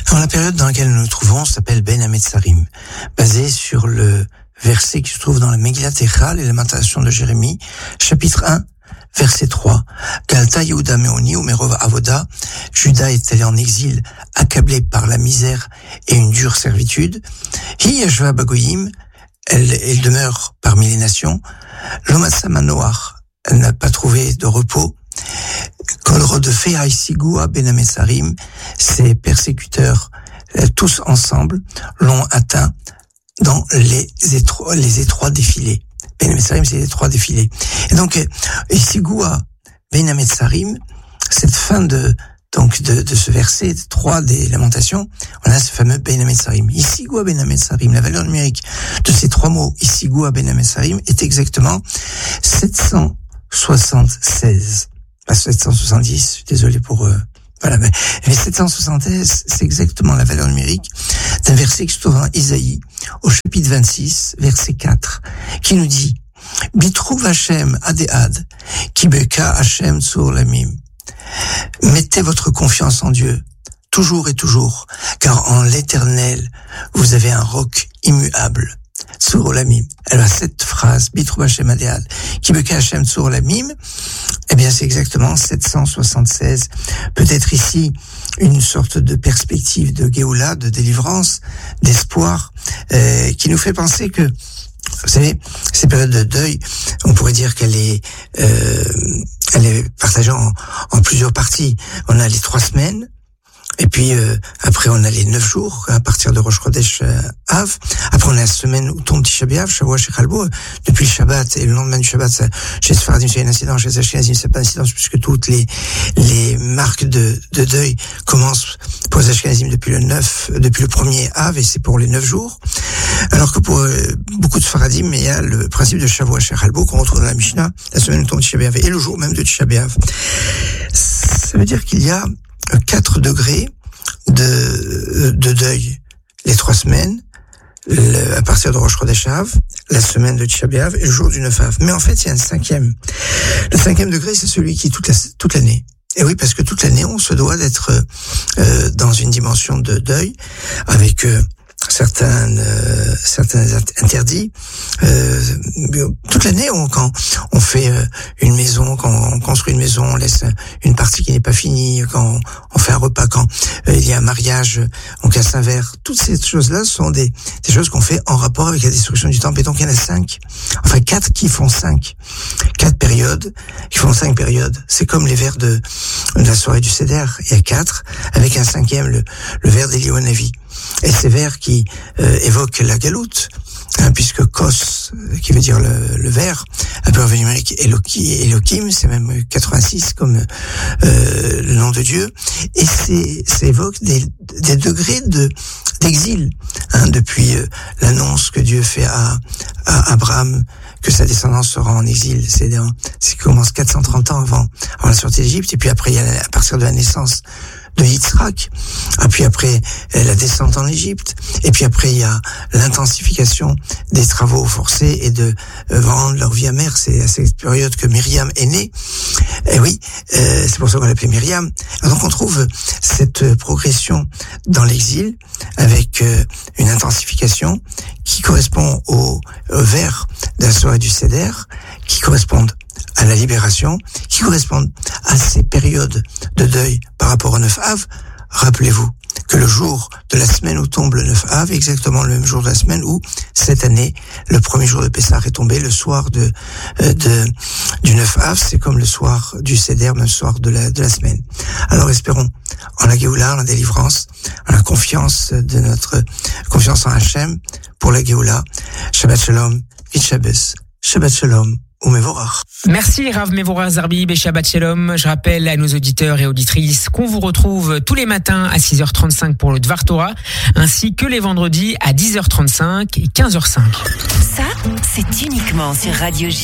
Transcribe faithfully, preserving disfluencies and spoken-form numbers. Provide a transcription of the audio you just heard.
Alors, la période dans laquelle nous nous trouvons s'appelle Ben Hametzarim, basée sur le verset qui se trouve dans la Megillat Echa, les Lamentations de Jérémie, chapitre un, verset trois. Galta Yehuda Meoni ou Merov Avoda, Juda est allé en exil, accablé par la misère et une dure servitude. Hi Yashva Bagoyim, elle, elle demeure parmi les nations. Lomatsa Manoach, elle n'a pas trouvé de repos. Kol Rodefe Haïsigua Ben Hametzarim, ses persécuteurs, tous ensemble, l'ont atteint dans les étroits, les étroits défilés. Ben Hametzarim, c'est les étroits défilés. Et donc, Haïsigua Ben Hametzarim, cette fin de, donc, de, de ce verset trois des Lamentations, on a ce fameux Ben Hametzarim. Haïsigua Ben Hametzarim, la valeur numérique de ces trois mots, Haïsigua Ben Hametzarim, est exactement sept cent soixante-seize. Pas sept cent soixante-dix, je suis désolé pour... Euh, voilà, mais, mais sept cent soixante-seize, c'est exactement la valeur numérique d'un verset qui se trouve dans Isaïe, au chapitre vingt-six, verset quatre, qui nous dit « Bitrouv Hashem adéad, ki beka Hashem sur lamim » Mettez votre confiance en Dieu, toujours et toujours, car en l'Éternel, vous avez un roc immuable. Sur Lamim. Alors cette phrase, Bitrouv Hashem adéad, ki beka Hashem sur lamim, eh bien c'est exactement sept cent soixante-seize. Peut-être ici une sorte de perspective de Géoula, de délivrance, d'espoir, euh, qui nous fait penser que, vous savez, ces périodes de deuil, on pourrait dire qu'elle est, euh, elle est partagée en, en plusieurs parties. On a les trois semaines. Et puis euh, après on a les neuf jours à partir de Rosh Chodesh euh, Av. Après on a la semaine où tombe Tisha B'Av, Shavua chez Chalbo. Depuis le Shabbat et le lendemain du Shabbat, ça, chez Sfaradim c'est une incidence, chez Ashkenazim c'est pas une incidence puisque toutes les les marques de de deuil commencent pour les Ashkenazim depuis le neuf, depuis le premier Av et c'est pour les neuf jours. Alors que pour euh, beaucoup de Sfaradim, il y a le principe de Shavua chez Chalbo qu'on retrouve dans la Mishnah, la semaine où tombe Tisha B'Av et le jour même de Tisha B'Av. Ça veut dire qu'il y a quatre degrés de, de deuil. Les trois semaines, le, à partir de Rosh Chodesh Av, la semaine de Tisha B'Av et le jour du neuf Av. Mais en fait, il y a un cinquième. Le cinquième degré, c'est celui qui est toute, la, toute l'année. Et oui, parce que toute l'année, on se doit d'être euh, dans une dimension de deuil, avec euh, certains, euh, certains interdits. Euh, toute l'année, on, quand on fait euh, une maison, quand on construit une maison, on laisse une partie qui n'est pas finie, quand on, on fait un repas, quand euh, il y a un mariage, on casse un verre. Toutes ces choses-là sont des, des choses qu'on fait en rapport avec la destruction du temple. Et donc, il y en a cinq, enfin quatre qui font cinq. Quatre périodes qui font cinq périodes. C'est comme les vers de, de la soirée du Seder. Il y a quatre, avec un cinquième, le, le vers d'Eliyahu Hanavi. Et ces vers qui euh, évoquent la galoute, hein, puisque Kos, qui veut dire le, le vers, un peu en numérique, Elohim, c'est même quatre-vingt-six comme euh, le nom de Dieu, et c'est, ça évoque des, des degrés de d'exil, hein, depuis euh, l'annonce que Dieu fait à, à Abraham, que sa descendance sera en exil. C'est, c'est qui commence quatre cent trente ans avant, avant la sortie d'Égypte, et puis après, il y a à partir de la naissance de Yitzhak, et puis après la descente en Égypte, et puis après il y a l'intensification des travaux forcés et de euh, vendre leur vie amère. C'est à cette période que Myriam est née. Et oui, euh, c'est pour ça qu'on l'appelait Myriam. Et donc on trouve cette progression dans l'exil avec euh, une intensification qui correspond au, au vers de la soirée du Seder, qui correspondent à la libération, qui correspondent à ces périodes de deuil par rapport au neuf Av. Rappelez-vous que le jour de la semaine où tombe le neuf Av est exactement le même jour de la semaine où, cette année, le premier jour de Pessah est tombé, le soir de, euh, de du neuf Av, c'est comme le soir du Seder, même soir de la, de la semaine. Alors espérons en la Géoula, en la délivrance, en la confiance de notre, confiance en Hachem pour la Géoula. Shabbat Shalom, Vit Shabbos, Shabbat Shalom. Merci Rav Mevorach Zarbib et Shabbat Shalom. Je rappelle à nos auditeurs et auditrices qu'on vous retrouve tous les matins à six heures trente-cinq pour le Dvar Torah, ainsi que les vendredis à dix heures trente-cinq et quinze heures cinq. Ça, c'est uniquement sur Radio J.